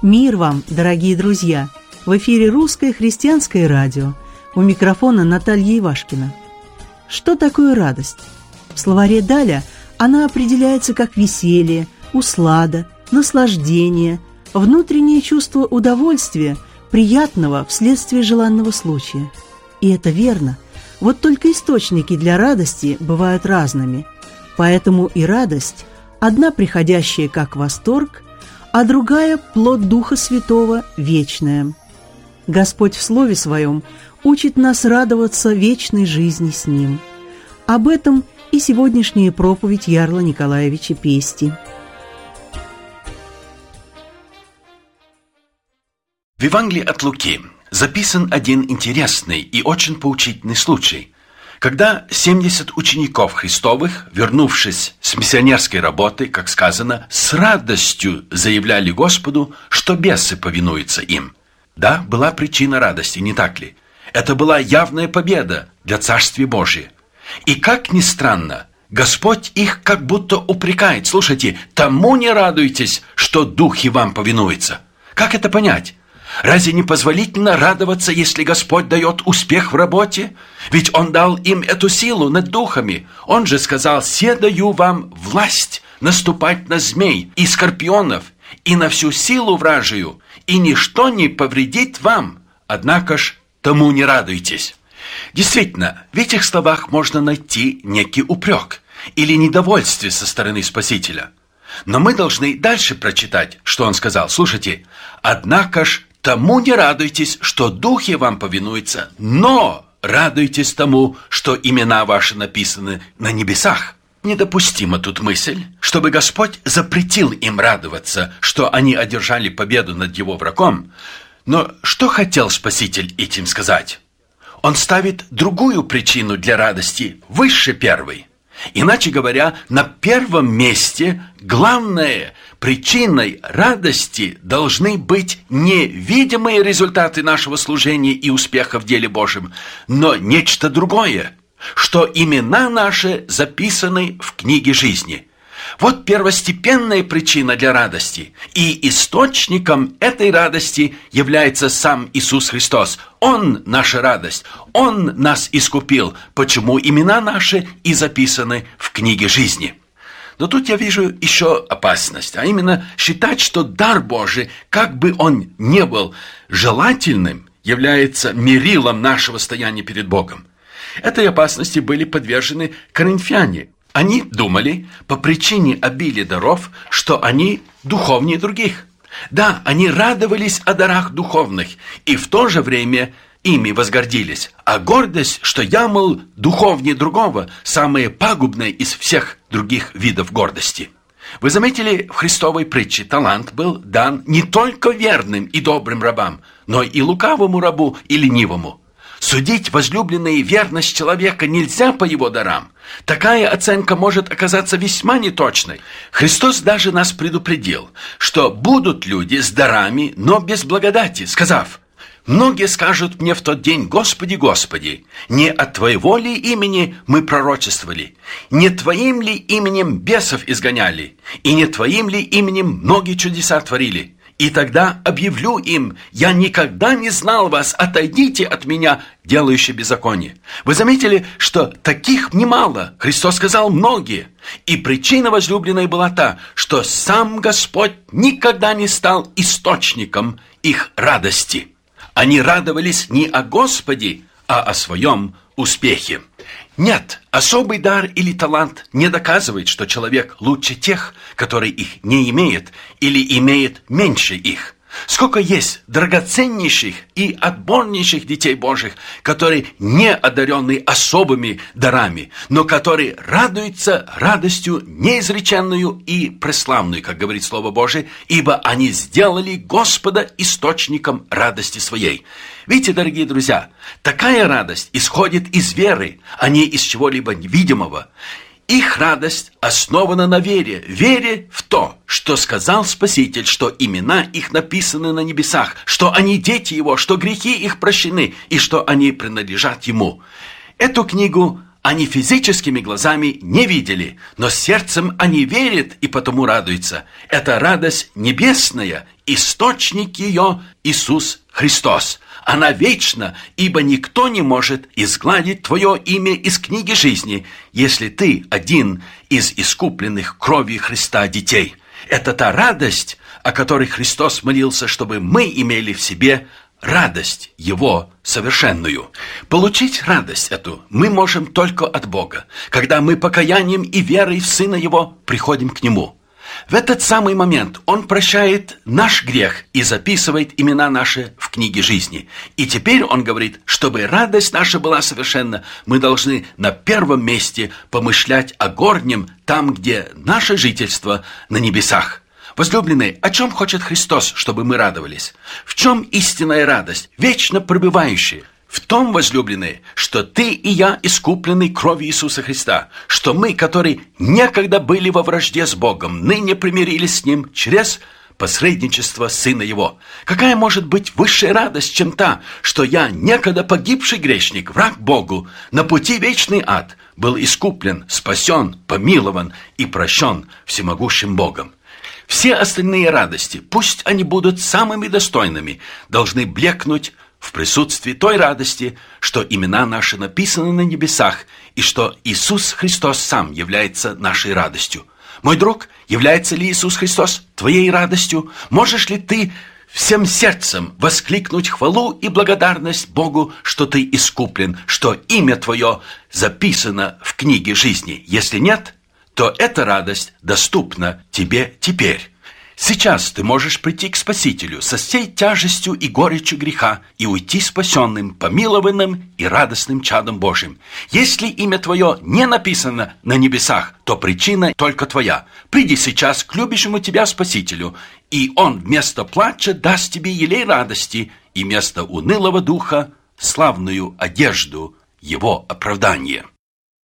Мир вам, дорогие друзья! В эфире Русское христианское радио. У микрофона Наталья Ивашкина. Что такое радость? В словаре Даля она определяется как веселье, услада, наслаждение, внутреннее чувство удовольствия, приятного вследствие желанного случая. И это верно. Вот только источники для радости бывают разными. Поэтому и радость, одна приходящая как восторг, а другая – плод Духа Святого, вечная. Господь в Слове Своем учит нас радоваться вечной жизни с Ним. Об этом и сегодняшняя проповедь Ярла Николаевича Пести. В Евангелии от Луки записан один интересный и очень поучительный случай, когда 70 учеников Христовых, вернувшись с миссионерской работы, как сказано, с радостью заявляли Господу, что бесы повинуются им. Да, была причина радости, не так ли? Это была явная победа для Царствия Божия. И как ни странно, Господь их как будто упрекает. Слушайте, тому не радуйтесь, что духи вам повинуются. Как это понять? Разве не позволительно радоваться, если Господь дает успех в работе? Ведь Он дал им эту силу над духами. Он же сказал: «Се даю вам власть наступать на змей и скорпионов, и на всю силу вражию, и ничто не повредит вам. Однако ж тому не радуйтесь». Действительно, в этих словах можно найти некий упрек или недовольствие со стороны Спасителя. Но мы должны дальше прочитать, что Он сказал. Слушайте, «Однако ж тому не радуйтесь, что духи вам повинуются, но радуйтесь тому, что имена ваши написаны на небесах». Недопустима тут мысль, чтобы Господь запретил им радоваться, что они одержали победу над его врагом. Но что хотел Спаситель этим сказать? Он ставит другую причину для радости выше первой. Иначе говоря, на первом месте главной причиной радости должны быть не видимые результаты нашего служения и успеха в деле Божьем, но нечто другое, что имена наши записаны в книге жизни. Вот первостепенная причина для радости, и источником этой радости является сам Иисус Христос. Он наша радость, Он нас искупил, почему имена наши и записаны в книге жизни. Но тут я вижу еще опасность, а именно считать, что дар Божий, как бы он ни был желательным, является мерилом нашего стояния перед Богом. Этой опасности были подвержены коринфяне. Они думали по причине обилия даров, что они духовнее других. Да, они радовались о дарах духовных и в то же время ими возгордились. А гордость, что я, мол, духовнее другого, самая пагубная из всех других видов гордости. Вы заметили, в Христовой притче талант был дан не только верным и добрым рабам, но и лукавому рабу и ленивому. Судить возлюбленную верность человека нельзя по его дарам. Такая оценка может оказаться весьма неточной. Христос даже нас предупредил, что будут люди с дарами, но без благодати, сказав: «Многие скажут мне в тот день: Господи, Господи, не от Твоего ли имени мы пророчествовали? Не Твоим ли именем бесов изгоняли? И не Твоим ли именем многие чудеса творили? И тогда объявлю им: я никогда не знал вас, отойдите от меня, делающие беззаконие». Вы заметили, что таких немало. Христос сказал многие. И причина возлюбленной была та, что сам Господь никогда не стал источником их радости. Они радовались не о Господе, а о своем успехе. Нет, особый дар или талант не доказывает, что человек лучше тех, которые их не имеют или имеет меньше их. Сколько есть драгоценнейших и отборнейших детей Божьих, которые не одарены особыми дарами, но которые радуются радостью неизреченную и преславную, как говорит Слово Божие, ибо они сделали Господа источником радости своей. Видите, дорогие друзья, такая радость исходит из веры, а не из чего-либо видимого. Их радость основана на вере. Вере в то, что сказал Спаситель, что имена их написаны на небесах, что они дети Его, что грехи их прощены и что они принадлежат Ему. Эту книгу Они физическими глазами не видели, но сердцем они верят и потому радуются. Это радость небесная, источник ее Иисус Христос. Она вечна, ибо никто не может изгладить твое имя из книги жизни, если ты один из искупленных кровью Христа детей. Это та радость, о которой Христос молился, чтобы мы имели в себе радость Его совершенную. Получить радость эту мы можем только от Бога, когда мы покаянием и верой в Сына Его приходим к Нему. В этот самый момент Он прощает наш грех и записывает имена наши в книге жизни. И теперь Он говорит, чтобы радость наша была совершенна, мы должны на первом месте помышлять о горнем, там, где наше жительство на небесах. Возлюбленные, о чем хочет Христос, чтобы мы радовались? В чем истинная радость, вечно пребывающая? В том, возлюбленные, что ты и я искуплены кровью Иисуса Христа, что мы, которые некогда были во вражде с Богом, ныне примирились с Ним через посредничество Сына Его. Какая может быть высшая радость, чем та, что я, некогда погибший грешник, враг Богу, на пути вечный ад, был искуплен, спасен, помилован и прощен всемогущим Богом? Все остальные радости, пусть они будут самыми достойными, должны блекнуть в присутствии той радости, что имена наши написаны на небесах, и что Иисус Христос сам является нашей радостью. Мой друг, является ли Иисус Христос твоей радостью? Можешь ли ты всем сердцем воскликнуть хвалу и благодарность Богу, что ты искуплен, что имя твое записано в книге жизни? Если нет, то эта радость доступна тебе теперь. Сейчас ты можешь прийти к Спасителю со всей тяжестью и горечью греха и уйти спасенным, помилованным и радостным чадом Божьим. Если имя твое не написано на небесах, то причина только твоя. Приди сейчас к любящему тебя Спасителю, и Он вместо плача даст тебе елей радости и вместо унылого духа славную одежду Его оправдания.